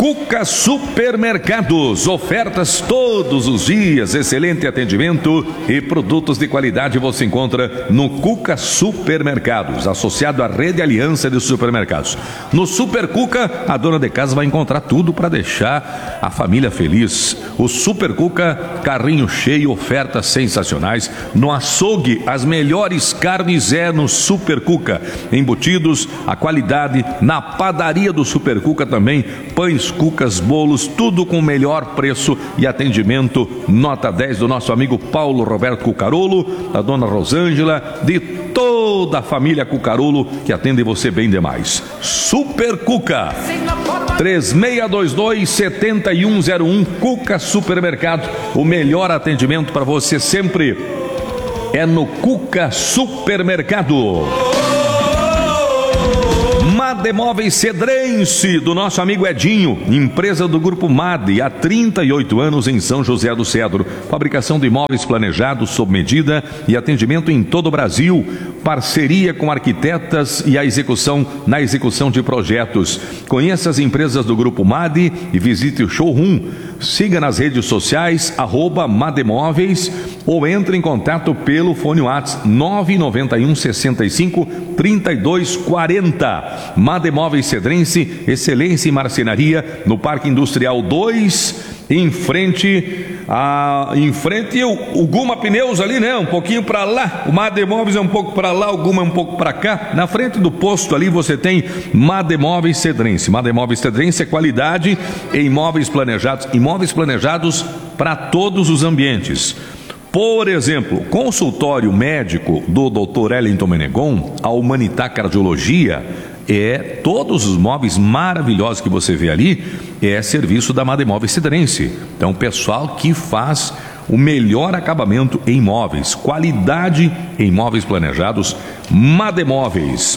Cuca Supermercados, ofertas todos os dias, excelente atendimento e produtos de qualidade você encontra no Cuca Supermercados, associado à Rede Aliança de Supermercados. No Super Cuca, a dona de casa vai encontrar tudo para deixar a família feliz. O Super Cuca, carrinho cheio, ofertas sensacionais. No açougue, as melhores carnes no Super Cuca. Embutidos, a qualidade. Na padaria do Super Cuca também, pães, cucas, bolos, tudo com o melhor preço e atendimento. Nota 10 do nosso amigo Paulo Roberto Cucarolo, da dona Rosângela, de toda a família Cucarolo, que atende você bem demais. Super Cuca, 3622-7101, Cuca Supermercado. O melhor atendimento para você sempre é no Cuca Supermercado. Mademóveis Cedrense, do nosso amigo Edinho, empresa do Grupo MAD, há 38 anos em São José do Cedro. Fabricação de imóveis planejados sob medida e atendimento em todo o Brasil. Parceria com arquitetas e na execução de projetos. Conheça as empresas do Grupo MAD e visite o showroom. Siga nas redes sociais, @Mademóveis, ou entre em contato pelo fone WhatsApp 991 65 32 40. Mademóveis Cedrense, excelência em marcenaria, no Parque Industrial 2, em frente o Guma Pneus ali, né? Um pouquinho para lá. O Mademóveis é um pouco para lá, o Guma é um pouco para cá. Na frente do posto ali você tem Mademóveis Cedrense. Mademóveis Cedrense é qualidade em imóveis planejados para todos os ambientes. Por exemplo, consultório médico do Dr. Wellington Menegon, a Humanitá Cardiologia, todos os móveis maravilhosos que você vê ali, é serviço da Mademóveis Cedrense. Então, pessoal que faz o melhor acabamento em móveis, qualidade em móveis planejados, Mademóveis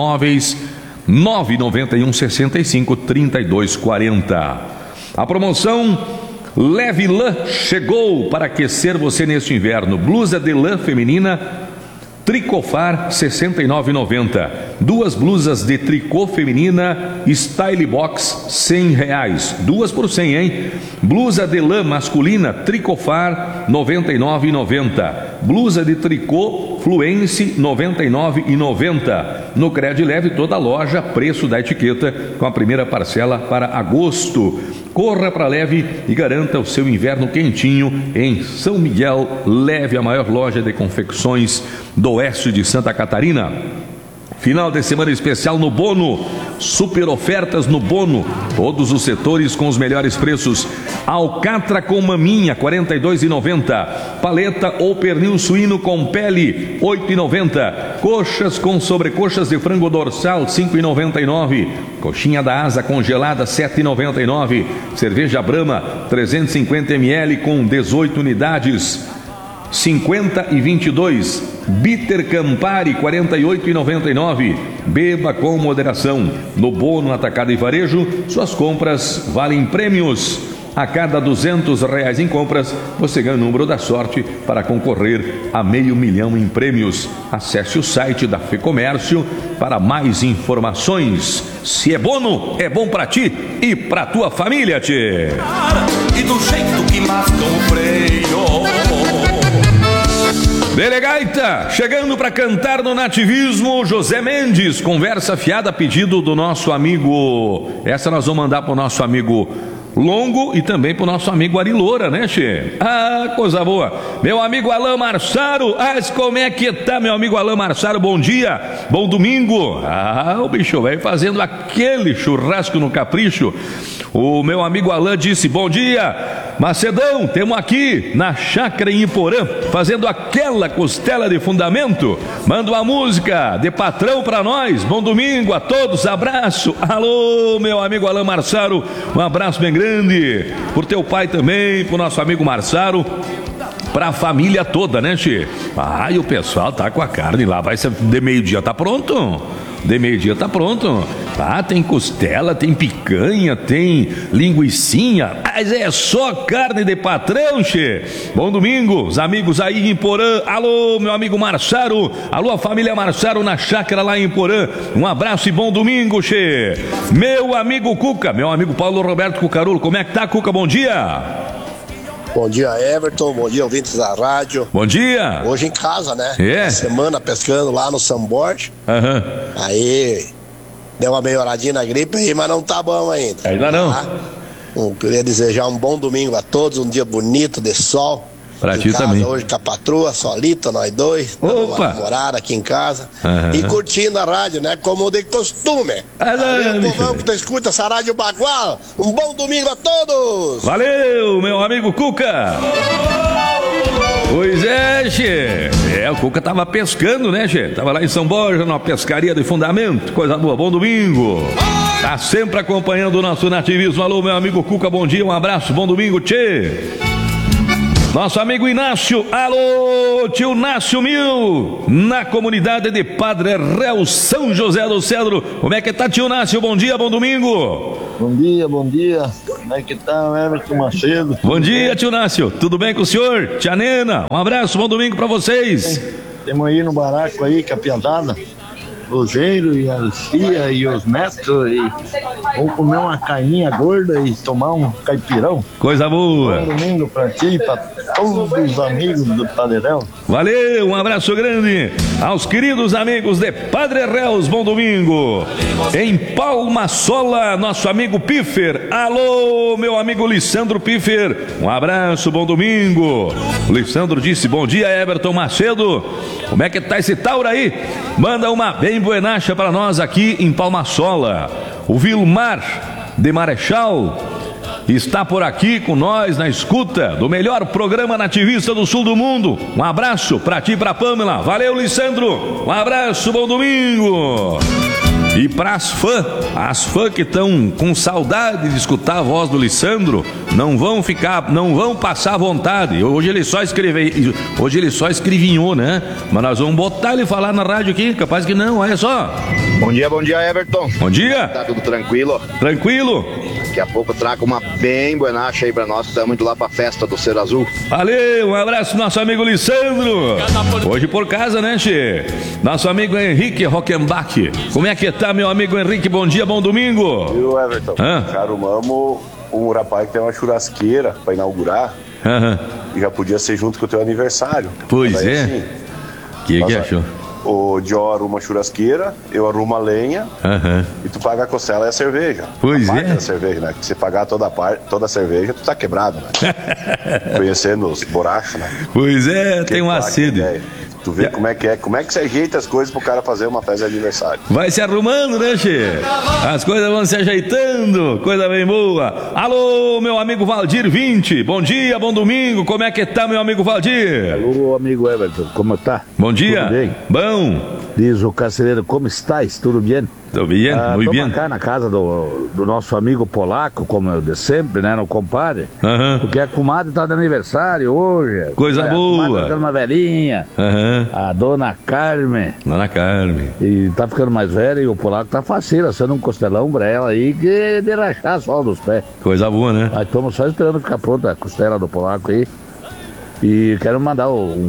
991 65 32 40. A promoção Leve Lã chegou para aquecer você neste inverno. Blusa de lã feminina Tricofar, R$ 69,90. Duas blusas de tricô feminina Style Box, R$100. Duas por 100, hein? Blusa de lã masculina Tricofar, R$ 99,90. Blusa de tricô Fluence, R$ 99,90. No Cred Leve toda a loja, preço da etiqueta, com a primeira parcela para agosto. Corra para Leve e garanta o seu inverno quentinho em São Miguel. Leve, a maior loja de confecções do oeste de Santa Catarina. Final de semana especial no Bono, super ofertas no Bono, todos os setores com os melhores preços. Alcatra com maminha, R$ 42,90. Paleta ou pernil suíno com pele, R$ 8,90. Coxas com sobrecoxas de frango dorsal, R$ 5,99. Coxinha da asa congelada, R$ 7,99. Cerveja Brahma, 350 ml com 18 unidades, 50,22. Bitter Campari, R$ 48,99. Beba com moderação. No Bono Atacado e Varejo, suas compras valem prêmios. A cada R$ 200 em compras, você ganha o número da sorte para concorrer a R$500 mil em prêmios. Acesse o site da FEComércio para mais informações. Se é Bono, é bom para ti e para tua família, tchê. E do jeito que mascam o freio. Delegaita, chegando para cantar no nativismo, José Mendes, conversa fiada a pedido do nosso amigo. Essa nós vamos mandar para o nosso amigo Longo e também para o nosso amigo Ari Loura, né, Che? Ah, coisa boa. Meu amigo Alain Marçaro, como é que tá, meu amigo Alain Marçaro? Bom dia, bom domingo. O bicho velho fazendo aquele churrasco no capricho. O meu amigo Alain disse: bom dia, Macedão, temos aqui na chácara em Iporã, fazendo aquela costela de fundamento. Manda uma música de patrão para nós. Bom domingo a todos, abraço. Alô, meu amigo Alain Marçaro, um abraço bem grande por teu pai também, pro nosso amigo Marçaro, pra família toda, né, Che? E o pessoal tá com a carne lá, vai ser de meio-dia, tá pronto? De meio-dia tá pronto. Ah, tem costela, tem picanha, tem linguicinha, mas é só carne de patrão, che. Bom domingo, os amigos aí em Porã. Alô, meu amigo Marçaro. Alô, a família Marçaro na chácara lá em Porã. Um abraço e bom domingo, che. Meu amigo Cuca, meu amigo Paulo Roberto Cucarulo. Como é que tá, Cuca? Bom dia. Bom dia, Everton. Bom dia, ouvintes da rádio. Bom dia. Hoje em casa, né? É. Semana pescando lá no São Borges. Aí, deu uma melhoradinha na gripe aí, mas não tá bom ainda. Ainda não. Tá? Queria desejar um bom domingo a todos, um dia bonito de sol. Pra em ti casa, também. Hoje com a patroa, solita, nós dois. Opa! Namorada aqui em casa. E curtindo a rádio, né? Como de costume. Valeu, povão que tu escuta essa rádio Bagual. Um bom domingo a todos! Valeu, meu amigo Cuca! Pois é, che. O Cuca tava pescando, né, che? Tava lá em São Borja, numa pescaria de fundamento. Coisa boa, bom domingo. Tá sempre acompanhando o nosso nativismo. Alô, meu amigo Cuca, bom dia, um abraço, bom domingo, tchê. Nosso amigo Inácio, alô, tio Inácio Mil, na comunidade de Padre Réu, São José do Cedro. Como é que tá, tio Inácio? Bom dia, bom domingo. Bom dia, bom dia. Como é que tá, Everton Macedo? Bom dia, tio Inácio. Tudo bem com o senhor? Tia Nena, um abraço, bom domingo pra vocês. Temos aí no baraco aí, com a piazada, o Geiro e a tia e os netos, e vamos comer uma carninha gorda e tomar um caipirão. Coisa boa. Bom domingo pra ti e pra todos os amigos do Padre Réu. Valeu, um abraço grande aos queridos amigos de Padre Réus, bom domingo. Em Palma Sola, nosso amigo Piffer. Alô, meu amigo Lissandro Piffer, um abraço, bom domingo. O Lissandro disse, bom dia, Everton Macedo. Como é que tá esse Tauro aí? Manda uma bem buenacha para nós aqui em Palma Sola. O Vilmar de Marechal está por aqui com nós na escuta do melhor programa nativista do sul do mundo. Um abraço para ti e para Pamela. Valeu, Lissandro. Um abraço, bom domingo. E para as fãs que estão com saudade de escutar a voz do Lissandro, não vão passar à vontade. Hoje ele só escrevinhou, né? Mas nós vamos botar ele falar na rádio aqui, capaz que não, olha só. Bom dia, Everton. Bom dia. Tá tudo tranquilo? Tranquilo. Daqui a pouco eu trago uma bem buenacha aí pra nós, que estamos indo lá pra festa do Ser Azul. Valeu, um abraço nosso amigo Lissandro. Hoje por casa, né, che? Nosso amigo Henrique Rockenbach. Como é que tá, meu amigo Henrique? Bom dia, bom domingo. Viu, Everton? Arrumamos um rapaz que tem uma churrasqueira pra inaugurar. E já podia ser junto com o teu aniversário. Pois aí, é. Assim, que achou? O Dio arruma a churrasqueira, eu arrumo a lenha e tu paga a costela e a cerveja. Pois a parte é. da cerveja, né? Que se pagar toda a cerveja, tu tá quebrado, né? Conhecendo os borrachos, né? Pois é, tem uma sede. Tu vê como é que se ajeita as coisas pro cara fazer uma festa de aniversário. Vai se arrumando, né, che? As coisas vão se ajeitando, coisa bem boa. Alô, meu amigo Valdir 20, bom dia, bom domingo, como é que tá, meu amigo Valdir? Alô, amigo Everton, como tá? Bom dia. Tudo bem? Bom. Diz o carcereiro, como estás? Tudo bem? Tudo bem, muito bem. Estamos cá na casa do nosso amigo polaco, como de sempre, né, no compadre. Porque a comadre tá de aniversário hoje. Coisa boa. A comadre tá uma velhinha. A dona Carmen. Dona Carmen. E tá ficando mais velha e o polaco tá faceiro, assando um costelão pra ela aí, que de rachar só dos pés. Coisa boa, né? Aí estamos só esperando ficar pronta a costela do polaco aí. E quero mandar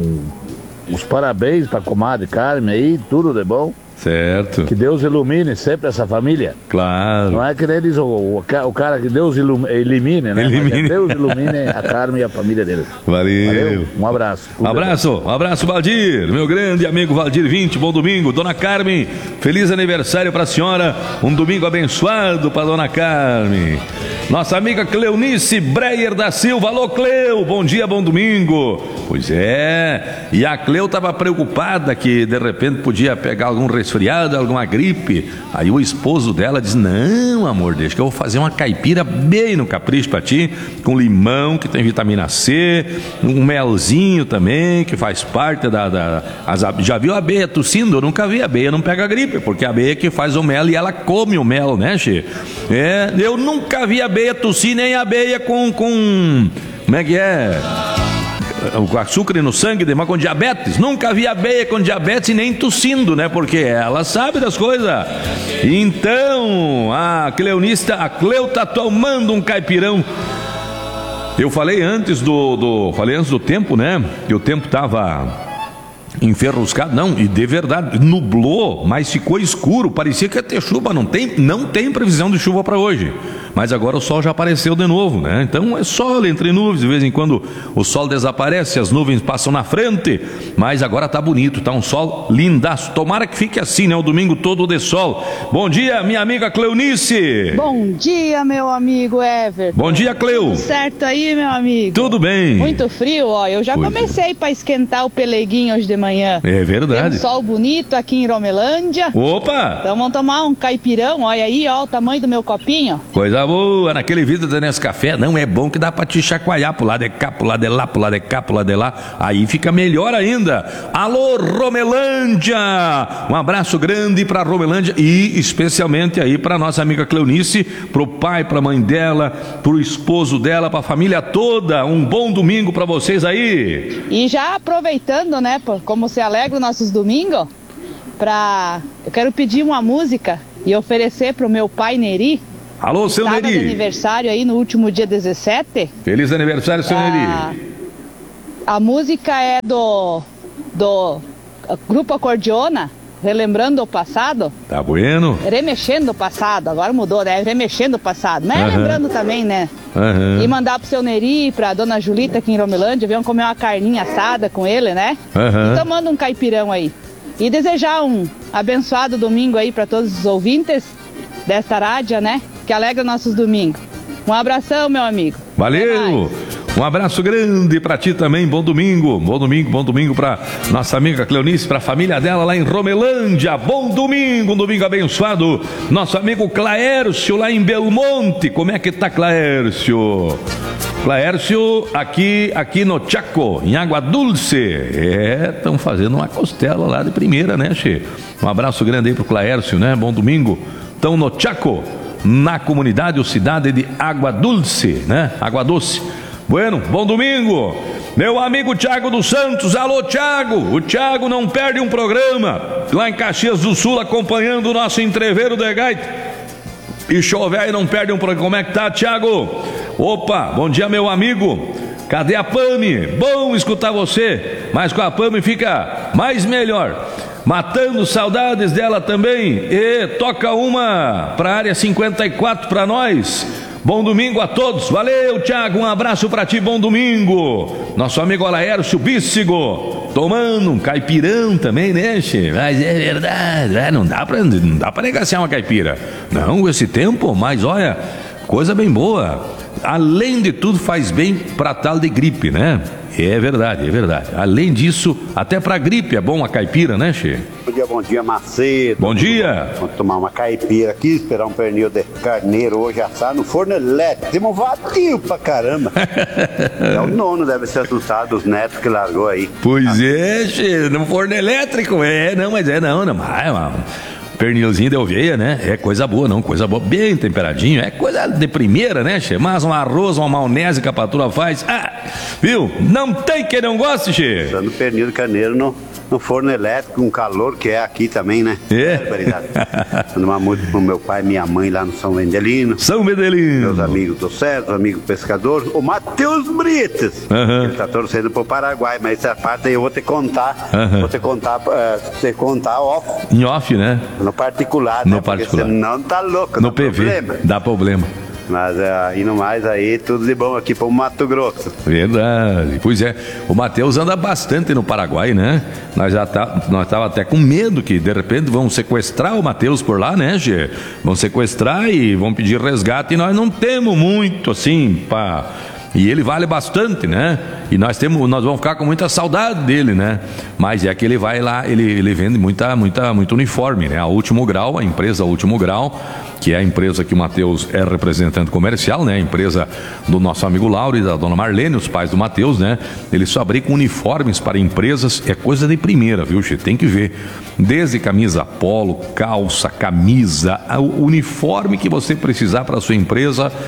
uns parabéns pra comadre Carmen aí, tudo de bom. Certo. Que Deus ilumine sempre essa família. Claro. Não é que nem diz o cara que Deus elimine, né? Mas que Deus ilumine a Carmen e a família dele. Valeu. Um abraço. Um abraço, Valdir. Meu grande amigo Valdir 20, bom domingo. Dona Carmen, feliz aniversário pra senhora. Um domingo abençoado pra Dona Carmen. Nossa amiga Cleonice Breyer da Silva. Alô, Cleo, bom dia, bom domingo. Pois é. E a Cleo tava preocupada que de repente podia pegar algum resfriado, alguma gripe. Aí o esposo dela diz: não, amor, deixa que eu vou fazer uma caipira bem no capricho pra ti, com limão, que tem vitamina C, um melzinho também, que faz parte já viu a abelha tossindo? Eu nunca vi. A abelha não pega gripe, porque a abelha que faz o mel e ela come o mel, né, che? Eu nunca vi a abelha tossir, nem a abelha com como é que é? o açúcar no sangue, demais com diabetes. Nunca vi abelha com diabetes e nem tossindo, né? Porque ela sabe das coisas. Então, a Cleu tá tomando um caipirão. Eu falei antes do tempo, né? Que o tempo tava enferruscado, não, e de verdade, nublou, mas ficou escuro, parecia que ia ter chuva, não tem previsão de chuva para hoje, mas agora o sol já apareceu de novo, né? Então é sol entre nuvens, de vez em quando o sol desaparece, as nuvens passam na frente, mas agora tá bonito, tá um sol lindaço, tomara que fique assim, né? O domingo todo de sol. Bom dia, minha amiga Cleunice. Bom dia, meu amigo Everton. Bom dia, Cleu. Tudo certo aí, meu amigo? Tudo bem. Muito frio, ó, eu já comecei para esquentar o peleguinho hoje de manhã. É verdade. Tem um sol bonito aqui em Romelândia. Opa! Então vamos tomar um caipirão, olha aí, ó, o tamanho do meu copinho. Coisa boa, naquele vidro da Nescafé, não é bom que dá pra te chacoalhar pro lado de cá, pro lado de lá, pro lado de cá, pro lado de lá, aí fica melhor ainda. Alô, Romelândia! Um abraço grande pra Romelândia e especialmente aí pra nossa amiga Cleunice, pro pai, pra mãe dela, pro esposo dela, pra família toda. Um bom domingo pra vocês aí. E já aproveitando, né, como se alegra nossos domingos, eu quero pedir uma música e oferecer pro meu pai Neri. Alô, seu Neri. De aniversário aí no último dia 17. Feliz aniversário, seu Neri. A música é do Grupo Acordeona, relembrando o passado. Tá bueno. Remexendo o passado, agora mudou, né? Remexendo o passado, mas lembrando também, né? E mandar pro seu Neri, pra dona Julita aqui em Romelândia, venham comer uma carninha assada com ele, né? Então manda um caipirão aí. E desejar um abençoado domingo aí pra todos os ouvintes desta rádio, né? Que alegra nossos domingos. Um abração, meu amigo. Valeu! Um abraço grande pra ti também, bom domingo pra nossa amiga Cleunice, pra família dela lá em Romelândia, bom domingo, um domingo abençoado, nosso amigo Claércio lá em Belmonte, como é que tá Claércio? Claércio aqui no Chaco, em Água Dulce, estão fazendo uma costela lá de primeira, né, Che? Um abraço grande aí pro Claércio, né, bom domingo, estão no Chaco, na comunidade ou cidade de Água Dulce, né, Água Doce. Bueno, bom domingo, meu amigo Thiago dos Santos, alô Thiago, o Thiago não perde um programa, lá em Caxias do Sul acompanhando o nosso entreveiro de gaita, e chover e não perde um programa, como é que tá Thiago? Opa, bom dia meu amigo, cadê a Pami? Bom escutar você, mas com a Pami fica mais melhor, matando saudades dela também, e toca uma pra área 54 pra nós. Bom domingo a todos, valeu Thiago, um abraço pra ti, bom domingo. Nosso amigo Laércio Bíssigo, tomando um caipirão também, né, che? Mas é verdade, não dá pra negaciar uma caipira. Não, esse tempo, mas olha, coisa bem boa. Além de tudo faz bem pra tal de gripe, né? É verdade, é verdade. Além disso, até pra gripe é bom a caipira, né, che? Bom dia, Macedo. Bom dia. Vamos tomar uma caipira aqui, esperar um pernil de carneiro hoje assado no forno elétrico. Temos um vadio pra caramba. É o nono, deve ser assustado, os netos que largou aí. Pois é, che, no forno elétrico, pernilzinho de ovelha, né? É coisa boa, não, coisa boa, bem temperadinho, é coisa de primeira, né, che? Mas um arroz, uma maionese que a patroa faz, viu? Não tem quem não goste, che. Usando pernil de carneiro no forno elétrico, um calor que é aqui também, né? Dando uma música pro meu pai e minha mãe lá no São Vendelino. Meus amigos do César, amigo pescador, o Matheus Brites. Ele tá torcendo pro Paraguai, mas essa parte aí eu vou te contar. Vou te contar off. Em off, né? No particular, no né? particular. Porque senão tá louco, no PV, problema. Dá problema. Mas indo mais aí, tudo de bom aqui pro Mato Grosso. Verdade, pois é. O Matheus anda bastante no Paraguai, né? Nós tava até com medo que de repente vão sequestrar o Matheus por lá, né, Gê? Vão sequestrar e vão pedir resgate e nós não temos muito assim pra... E ele vale bastante, né? E nós vamos ficar com muita saudade dele, né? Mas é que ele vai lá, ele vende muito uniforme, né? A Último Grau, a empresa Último Grau, que é a empresa que o Matheus é representante comercial, né? A empresa do nosso amigo Lauro e da dona Marlene, os pais do Matheus, né? Eles fabricam uniformes para empresas, é coisa de primeira, viu, Che? Tem que ver. Desde camisa polo, calça, camisa, o uniforme que você precisar para a sua empresa,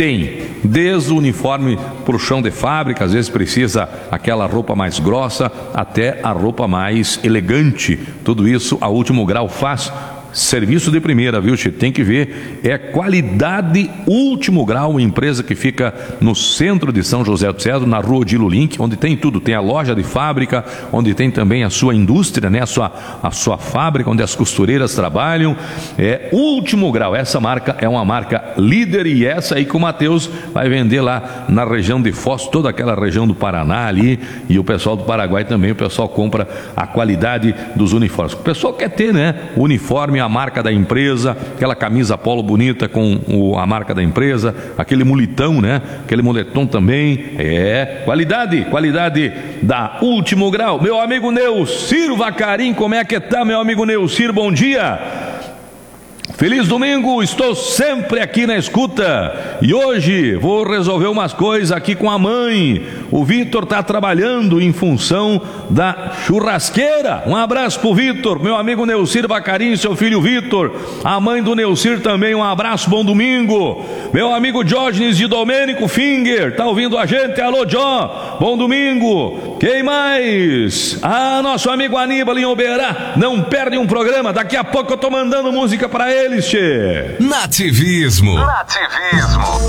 Tem, desde o uniforme para o chão de fábrica, às vezes precisa aquela roupa mais grossa, até a roupa mais elegante. Tudo isso a Último Grau faz. Serviço de primeira, viu, Chico? Tem que ver, é qualidade Último Grau, empresa que fica no centro de São José do Cedro, na rua Odilo Link, onde tem tudo, tem a loja de fábrica, onde tem também a sua indústria, né? A sua fábrica, onde as costureiras trabalham, é Último Grau. Essa marca é uma marca líder, e essa aí que o Matheus vai vender lá na região de Foz, toda aquela região do Paraná ali, e o pessoal do Paraguai também, o pessoal compra a qualidade dos uniformes. O pessoal quer ter, né? O uniforme, a marca da empresa, aquela camisa polo bonita com a marca da empresa, aquele mulitão, né? Aquele moletom também, qualidade da Último Grau. Meu amigo Neucir Vacarim, como é que tá, meu amigo Neucir? Bom dia! Feliz domingo, estou sempre aqui na escuta e hoje vou resolver umas coisas aqui com a mãe. O Vitor está trabalhando em função da churrasqueira. Um abraço pro Vitor, meu amigo Neucir Vacarim, seu filho Vitor, a mãe do Neucir também, um abraço, bom domingo. Meu amigo Diógenes de Domênico Finger, tá ouvindo a gente? Alô, Jó, bom domingo. Quem mais? Nosso amigo Aníbal em Oberá, não perde um programa, daqui a pouco eu tô mandando música para ele. Nativismo.